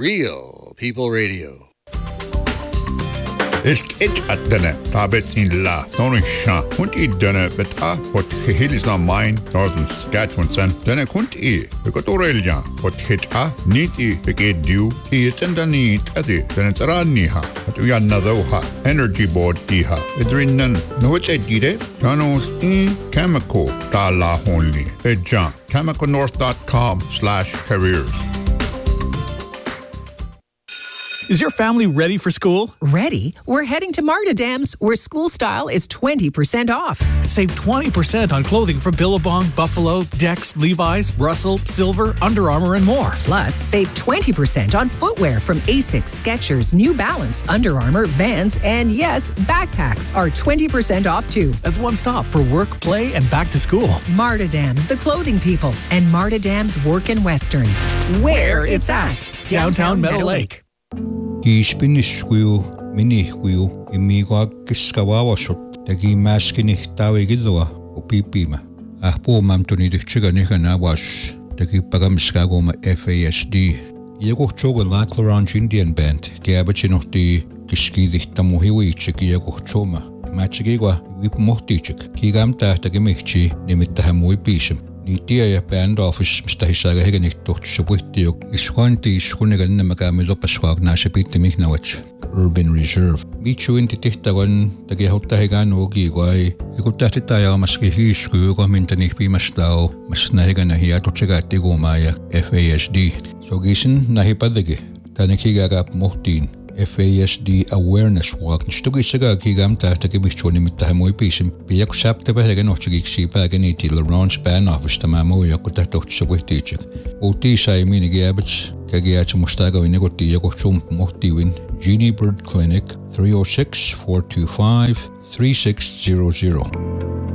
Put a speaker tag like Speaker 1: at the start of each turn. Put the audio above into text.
Speaker 1: Real People Radio.
Speaker 2: It's at dinner, Tabets in La, Norisha, kunt I dinner, but what hill is not mine, Northern Saskatchewan, son, dinner kunt I, because Aurelia, what hit neat I, begin due, it's and the neat, then it's Raniha, but we are another energy board Iha, it's written, no, it's a dide, Janos chemical, Tala only, John, chemicalnorth.com/careers.
Speaker 3: Is your family ready for school?
Speaker 4: Ready? We're heading to Marta Dams, where school style is 20% off.
Speaker 3: Save 20% on clothing from Billabong, Buffalo, Dex, Levi's, Russell, Silver, Under Armour, and more.
Speaker 4: Plus, save 20% on footwear from Asics, Skechers, New Balance, Under Armour, Vans, and yes, backpacks are 20% off too.
Speaker 3: That's one stop for work, play, and back to school.
Speaker 4: Marta Dams, the clothing people, and Marta Dams Work in Western. Where it's at.
Speaker 3: Downtown Meadow Lake.
Speaker 5: Kiispinniskuiu minihkuiu immiqaakkiskavaavasut takiimaaskinihtaavigiluga upiippiima ahpuumamtunidichtiganiganaawaas takiippagamiskaaguma FASD iakuhtuuga Lac-La-Ronge Indian Band kiabachinuhti kiskiidihtamuhiwiitsik iakuhtuuma maatsikigua vipumohtiitsik kiigamtaa takimihti nimittahamuipiisam Niitia ja band office mistä hisaaga hegenihtuhtusupuhtiuk iskuantiiskunnigannamakamiloppasquaagnaasapittimihnavat Urban Reserve. Miitsuinti tehtavan takiahutahigaanuugiiguai ikuttahtitaajaamaski hiiskuyukohmintanihpiimastao masnahigannahiatutsagaatigumaa ja FASD. Sogisin nahipadagi tanikigagaap muhtiin FASD awareness walk nistugisaga kigamta takibihchuuni mittahamuipiisim piyak saptapahagan ohchigiksi paganiti La-Ronge band office tamamuyak kutahtohtusapuhtiichik utiisai minigiabats kagiatsumustagawinigutti yakuhtum muhtiwin Genie Bird Clinic 306-425-3600